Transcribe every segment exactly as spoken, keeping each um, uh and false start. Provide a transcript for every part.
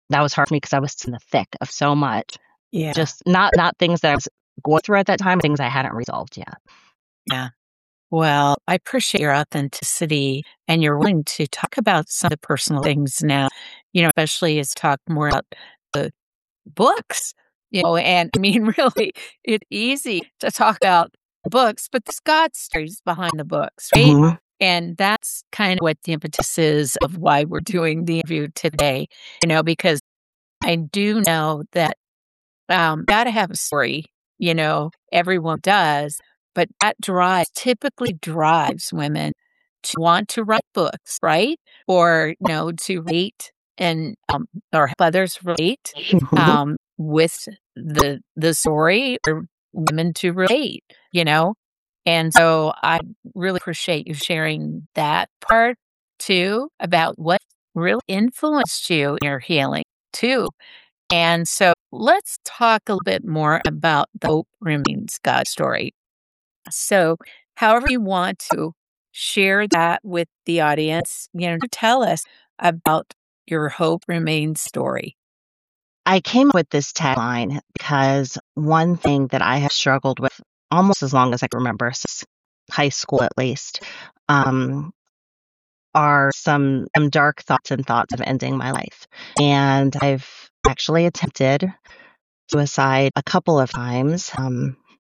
that was hard for me because I was in the thick of so much. Yeah. Just not not things that I was going through at that time, things I hadn't resolved yet. Yeah. Well, I appreciate your authenticity and you're willing to talk about some of the personal things now, you know, especially as talk more about the books, you know, and I mean, really, it's easy to talk about books, but there's God stories behind the books, right? Mhm. And that's kind of what the impetus is of why we're doing the interview today, you know, because I do know that um, got to have a story, you know, everyone does, but that drives typically drives women to want to write books, right? Or, you know, to rate and um, or help others relate Mhm. um, with the the story or women to relate, you know. And so I really appreciate you sharing that part too about what really influenced you in your healing too. And so let's talk a little bit more about the Hope Remains God story. So, however you want to share that with the audience, you know, to tell us about your Hope Remains story. I came up with this tagline because one thing that I have struggled with almost as long as I can remember, since high school at least, um, are some, some dark thoughts and thoughts of ending my life. And I've actually attempted suicide a couple of times. Um,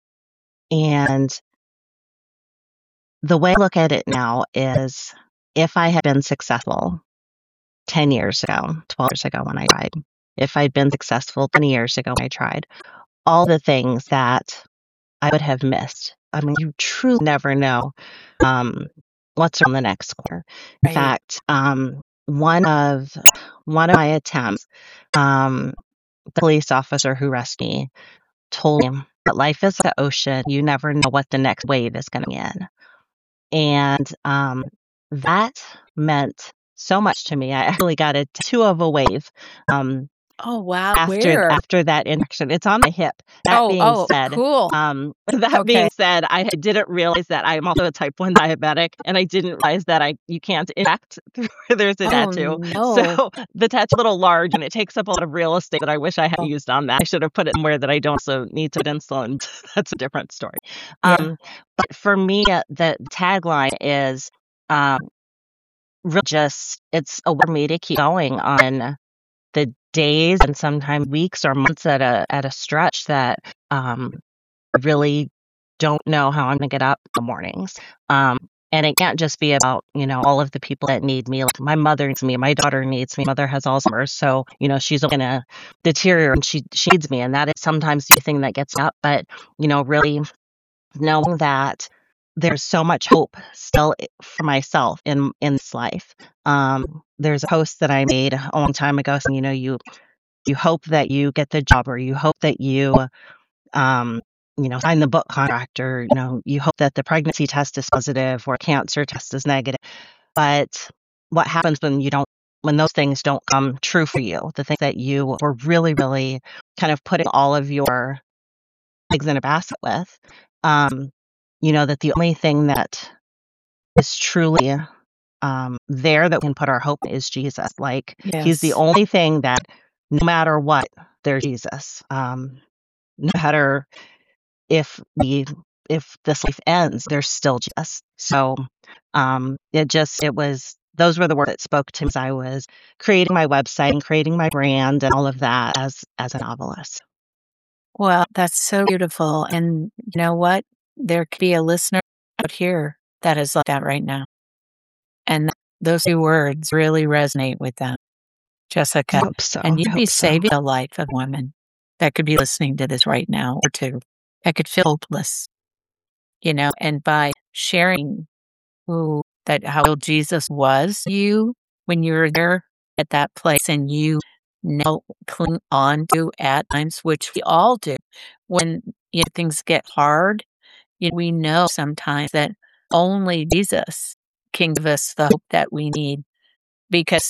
and the way I look at it now is if I had been successful ten years ago, twelve years ago when I tried, if I'd been successful twenty years ago when I tried, all the things that I would have missed. I mean, you truly never know um, what's around the next corner. In Right. fact, um, one of one of my attempts, um, the police officer who rescued me told me that life is like an ocean. You never know what the next wave is going to be in. And um, that meant so much to me. I actually got a tattoo of a wave um, Oh, wow. after Where? after that interaction. It's on my hip. That Oh, being oh, said, cool. um, that being Okay. said, I didn't realize that I'm also a type one diabetic, and I didn't realize that I you can't interact through where there's a Oh, tattoo. no. So the tattoo's a little large, and it takes up a lot of real estate that I wish I had Oh, used on that. I should have put it somewhere that I don't so need to put insulin. That's a different story. yeah. Um, but for me, uh, the tagline is um, really just it's a way for me to keep going on the days and sometimes weeks or months at a at a stretch that um, I really don't know how I'm gonna get up in the mornings. Um, and it can't just be about, you know, all of the people that need me. Like my mother needs me, my daughter needs me, mother has Alzheimer's, so you know she's gonna deteriorate and she she needs me, and that is sometimes the thing that gets me up. But you know, really knowing that there's so much hope still i- for myself in in this life. Um, there's a post that I made a long time ago saying, you know, you you hope that you get the job, or you hope that you um, you know, sign the book contract, or you know, you hope that the pregnancy test is positive or cancer test is negative. But what happens when you don't when those things don't come true for you, the things that you were really, really kind of putting all of your eggs in a basket with, um, you know, that the only thing that is truly um, there that we can put our hope in is Jesus. Like he's the Yes. only thing that no matter what, there's Jesus. Um, no matter if we if this life ends, there's still Jesus. So um, it just it was those were the words that spoke to me as I was creating my website and creating my brand and all of that as as a novelist. Well, that's so beautiful. And you know what? There could be a listener out here that is like that right now. And those two words really resonate with them, I Jessica. hope so. And I you'd be hope so. saving the life of women that could be listening to this right now or two that could feel hopeless, you know, and by sharing who that how real Jesus was to you when you were there at that place and you now cling on to at times, which we all do when you know, things get hard. You know, we know sometimes that only Jesus can give us the hope that we need because